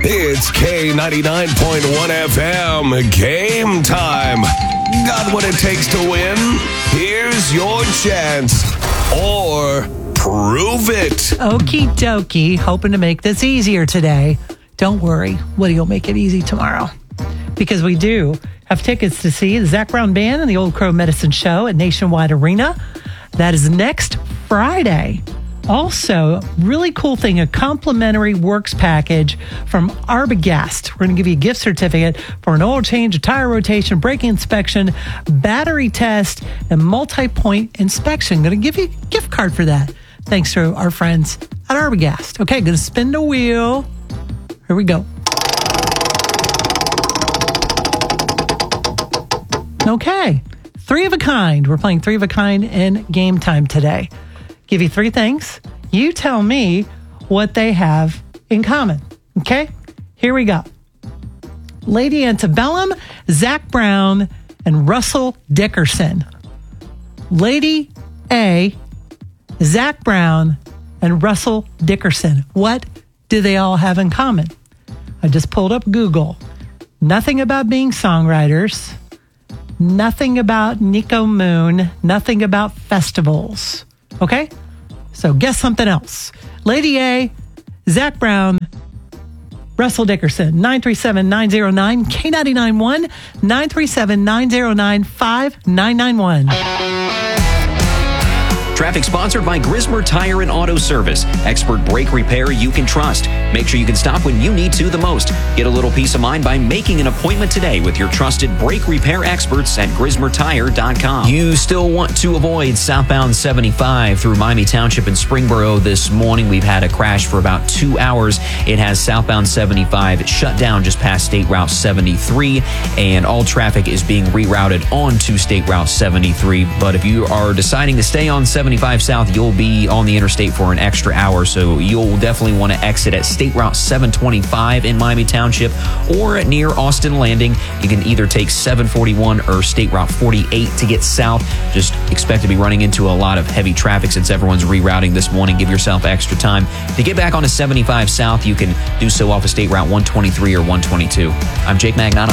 It's K99.1 FM. Game time. Got what it takes to win? Here's your chance. Or prove it. Okie dokie. Hoping to make this easier today. Don't worry. Woody will make it easy tomorrow. Because we do have tickets to see the Zac Brown Band and the Old Crow Medicine Show at Nationwide Arena. That is next Friday. Also, really cool thing, a complimentary works package from Arbogast. We're going to give you a gift certificate for an oil change, a tire rotation, brake inspection, battery test, and multi-point inspection. Going to give you a gift card for that. Thanks to our friends at Arbogast. Okay, going to spin the wheel. Here we go. Okay, three of a kind. We're playing three of a kind in game time today. Give you three things. You tell me what they have in common. Okay? Here we go. Lady Antebellum, Zac Brown, and Russell Dickerson. Lady A, Zac Brown, and Russell Dickerson. What do they all have in common? I just pulled up Google. Nothing about being songwriters. Nothing about Nico Moon. Nothing about festivals. Okay? So guess something else. Lady A, Zac Brown, Russell Dickerson. 937-909 K991 937-909-5991. Traffic sponsored by Grismer Tire and Auto Service. Expert brake repair you can trust. Make sure you can stop when you need to the most. Get a little peace of mind by making an appointment today with your trusted brake repair experts at GrismerTire.com. You still want to avoid southbound 75 through Miami Township and Springboro this morning. We've had a crash for about 2 hours. It has southbound 75 shut down just past State Route 73, and all traffic is being rerouted onto State Route 73. But if you are deciding to stay on 75 South, you'll be on the interstate for an extra hour, so you'll definitely want to exit at State Route 725 in Miami Township or near Austin Landing. You can either take 741 or State Route 48 to get south. Just expect to be running into a lot of heavy traffic since everyone's rerouting this morning. Give yourself extra time. To get back onto 75 South, you can do so off of State Route 123 or 122. I'm Jake Magnano.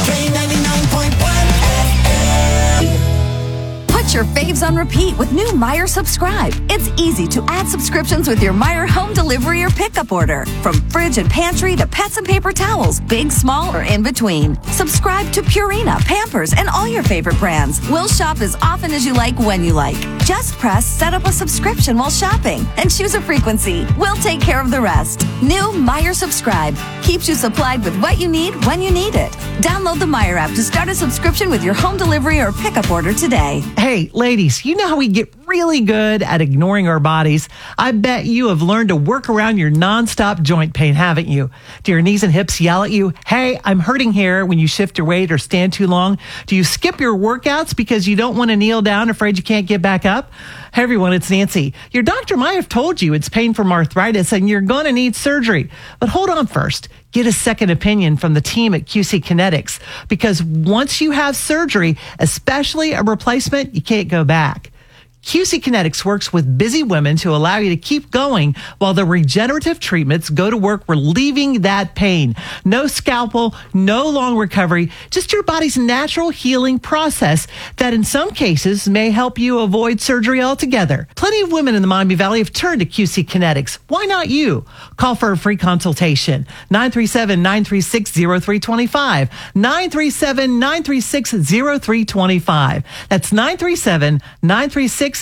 Put your faves on repeat with new Meijer Subscribe. It's easy to add subscriptions with your Meijer home delivery or pickup order. From fridge and pantry to pets and paper towels, big, small, or in between. Subscribe to Purina, Pampers, and all your favorite brands. We'll shop as often as you like when you like. Just press set up a subscription while shopping and choose a frequency. We'll take care of the rest. New Meijer Subscribe keeps you supplied with what you need when you need it. Download the Meijer app to start a subscription with your home delivery or pickup order today. Hey, ladies, you know how we get really good at ignoring our bodies? I bet you have learned to work around your nonstop joint pain, haven't you? Do your knees and hips yell at you, hey, I'm hurting here, when you shift your weight or stand too long? Do you skip your workouts because you don't want to kneel down, afraid you can't get back up? Hey everyone, it's Nancy. Your doctor might have told you it's pain from arthritis and you're going to need surgery. But hold on first. Get a second opinion from the team at QC Kinetics, because once you have surgery, especially a replacement, you can't go back. QC Kinetics works with busy women to allow you to keep going while the regenerative treatments go to work relieving that pain. No scalpel, no long recovery, just your body's natural healing process that in some cases may help you avoid surgery altogether. Plenty of women in the Miami Valley have turned to QC Kinetics. Why not you? Call for a free consultation. 937-936-0325. 937-936-0325. That's 937-936-0325.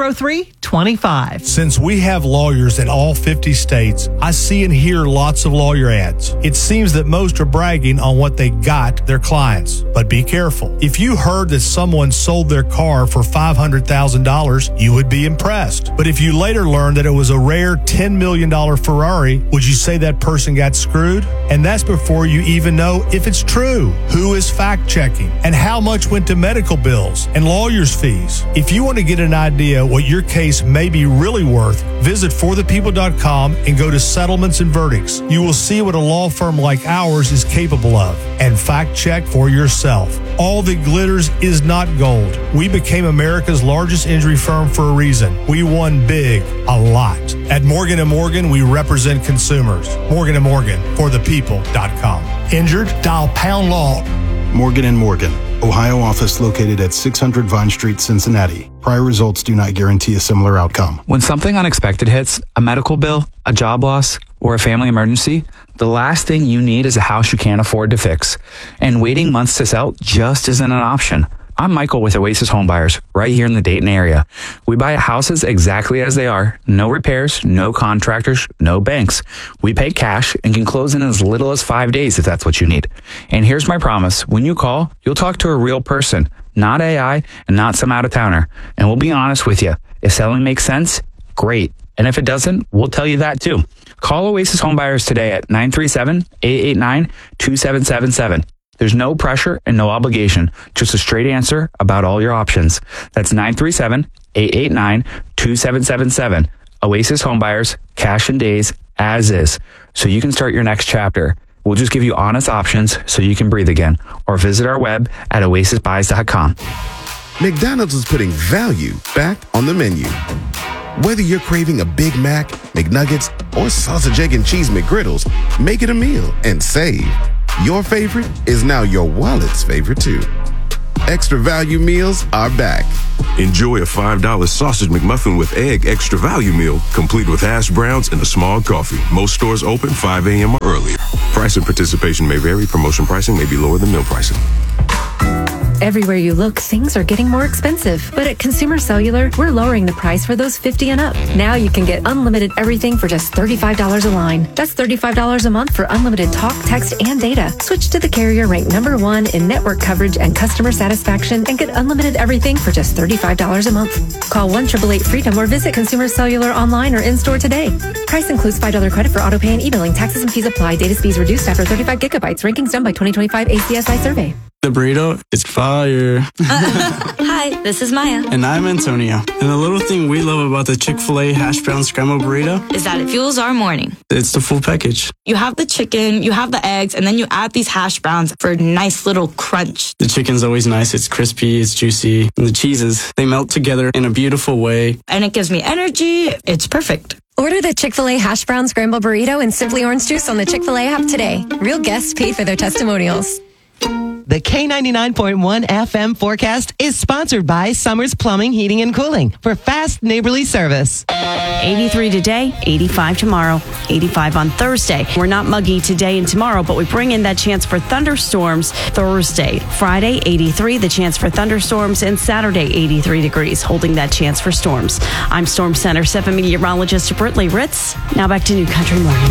Since we have lawyers in all 50 states, I see and hear lots of lawyer ads. It seems that most are bragging on what they got their clients. But be careful. If you heard that someone sold their car for $500,000, you would be impressed. But if you later learned that it was a rare $10 million Ferrari, would you say that person got screwed? And that's before you even know if it's true. Who is fact checking? And how much went to medical bills and lawyers' fees? If you want to get an idea what your case may be really worth, visit forthepeople.com and go to Settlements and Verdicts. You will see what a law firm like ours is capable of and fact check for yourself. All that glitters is not gold. We became America's largest injury firm for a reason. We won big, a lot. At Morgan & Morgan, we represent consumers. Morgan & Morgan, forthepeople.com. Injured? Dial pound law. Morgan & Morgan, Ohio office located at 600 Vine Street, Cincinnati. Prior results do not guarantee a similar outcome. When something unexpected hits, a medical bill, a job loss, or a family emergency, the last thing you need is a house you can't afford to fix. And waiting months to sell just isn't an option. I'm Michael with Oasis Homebuyers, right here in the Dayton area. We buy houses exactly as they are. No repairs, no contractors, no banks. We pay cash and can close in as little as 5 days if that's what you need. And here's my promise. When you call, you'll talk to a real person, not AI and not some out-of-towner. And we'll be honest with you. If selling makes sense, great. And if it doesn't, we'll tell you that too. Call Oasis Homebuyers today at 937-889-2777. There's no pressure and no obligation, just a straight answer about all your options. That's 937-889-2777. Oasis Homebuyers, cash in days, as is, so you can start your next chapter. We'll just give you honest options so you can breathe again, or visit our web at oasisbuys.com. McDonald's is putting value back on the menu. Whether you're craving a Big Mac, McNuggets, or sausage, egg, and cheese McGriddles, make it a meal and save. Your favorite is now your wallet's favorite too. Extra value meals are back. Enjoy a $5 sausage McMuffin with egg extra value meal, complete with hash browns and a small coffee. Most stores open 5 a.m. or earlier. Price and participation may vary. Promotion pricing may be lower than meal pricing. Everywhere you look, things are getting more expensive. But at Consumer Cellular, we're lowering the price for those 50 and up. Now you can get unlimited everything for just $35 a line. That's $35 a month for unlimited talk, text, and data. Switch to the carrier ranked #1 in network coverage and customer satisfaction and get unlimited everything for just $35 a month. Call 1-888-FREEDOM or visit Consumer Cellular online or in-store today. Price includes $5 credit for auto pay and e-billing. Taxes and fees apply. Data speeds reduced after 35 gigabytes. Rankings done by 2025 ACSI survey. The burrito is fire. Hi, this is Maya. And I'm Antonio. And the little thing we love about the Chick-fil-A hash brown scrambled burrito is that it fuels our morning. It's the full package. You have the chicken, you have the eggs, and then you add these hash browns for a nice little crunch. The chicken's always nice. It's crispy, it's juicy. And the cheeses, they melt together in a beautiful way. And it gives me energy. It's perfect. Order the Chick-fil-A hash brown scrambled burrito and Simply Orange Juice on the Chick-fil-A app today. Real guests paid for their testimonials. The K99.1 FM forecast is sponsored by Summers Plumbing, Heating, and Cooling for fast neighborly service. 83 today, 85 tomorrow, 85 on Thursday. We're not muggy today and tomorrow, but we bring in that chance for thunderstorms Thursday. Friday, 83, the chance for thunderstorms, and Saturday, 83 degrees, holding that chance for storms. I'm Storm Center 7 meteorologist Brittany Ritz. Now back to New Country Morning.